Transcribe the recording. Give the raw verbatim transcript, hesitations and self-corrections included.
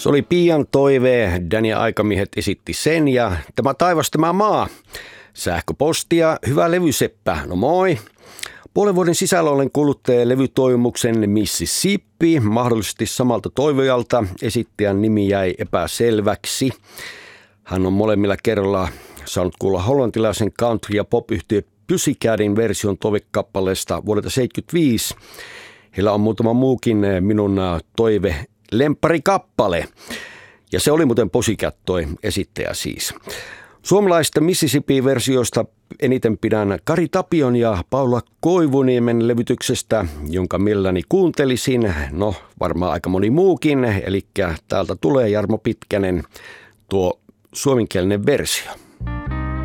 Se oli Pian toive, Danny ja Aikamiehet esitti sen ja tämä taivas tämä maa. Sähköpostia, hyvä levyseppä, no moi. Puolen vuoden sisällä olen kuullut levytoimuksen Mississippi, mahdollisesti samalta toivojalta. Esittäjän nimi jäi epäselväksi. Hän on molemmilla kerralla saanut kuulla hollantilaisen country- ja pop-yhtiö Pussycatin version toivekappaleesta vuodelta seitsemänkymmentäviisi. Heillä on muutama muukin minun toive lempparikappale. Ja se oli muuten Pussycat toi esittäjä siis. Suomalaista Mississippi-versioista eniten pidän Kari Tapion ja Paula Koivuniemen levytyksestä, jonka mielelläni kuuntelisin. No, varmaan aika moni muukin. Eli täältä tulee Jarmo Pitkänen, tuo suomenkielinen versio.